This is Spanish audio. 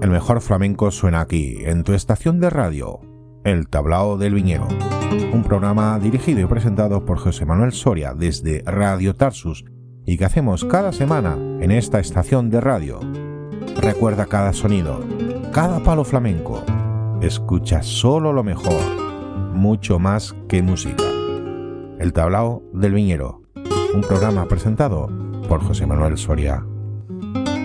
El mejor flamenco suena aquí, en tu estación de radio, El Tablao del Viñero. Un programa dirigido y presentado por José Manuel Soria desde Radio Tarsus y que hacemos cada semana en esta estación de radio. Recuerda cada sonido, cada palo flamenco. Escucha solo lo mejor, mucho más que música. El Tablao del Viñero, un programa presentado por José Manuel Soria.